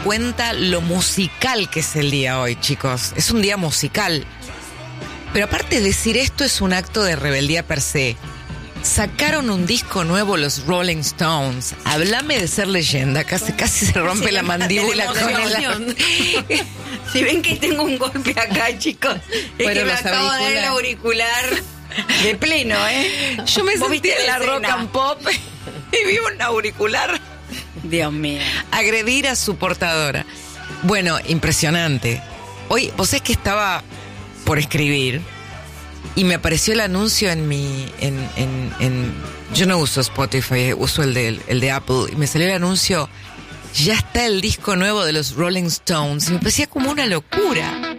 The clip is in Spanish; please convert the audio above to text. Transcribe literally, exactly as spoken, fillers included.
cuenta lo musical que es el día hoy, chicos. Es un día musical. Pero aparte de decir esto es un acto de rebeldía per se. Sacaron un disco nuevo los Rolling Stones. Háblame de ser leyenda. Casi, casi se rompe sí, la mandíbula con el... Si ven que tengo un golpe acá, chicos, es bueno, que me acabo de dar el auricular de pleno, ¿eh? Yo me sentí en la rock and pop y vi un auricular. Dios mío. Agredir a su portadora. Bueno, impresionante. Hoy, vos sabés que estaba por escribir y me apareció el anuncio en mi... En, en, en, yo no uso Spotify, uso el de, el de Apple. Y me salió el anuncio, ya está el disco nuevo de los Rolling Stones. Y me parecía como una locura.